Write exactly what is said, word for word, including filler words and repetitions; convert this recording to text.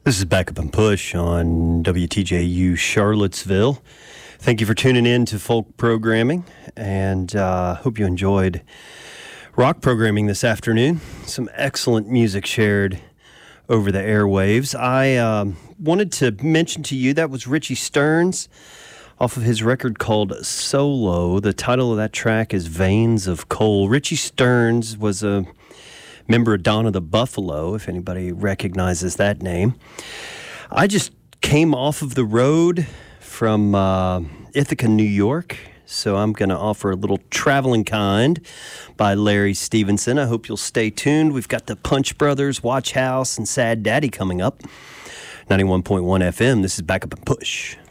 This is Backup and Push on W T J U Charlottesville. Thank you for tuning in to folk programming, and uh, hope you enjoyed rock programming this afternoon. Some excellent music shared over the airwaves. I um, wanted to mention to you that was Richie Stearns off of his record called Solo. The title of that track is Veins of Coal. Richie Stearns was a member of Dawn of the Buffalo, if anybody recognizes that name. I just came off of the road from uh, Ithaca, New York, so I'm going to offer a little Traveling Kind by Larry Stevenson. I hope you'll stay tuned. We've got the Punch Brothers, Watch House, and Sad Daddy coming up. ninety-one point one F M, this is Backup and Push.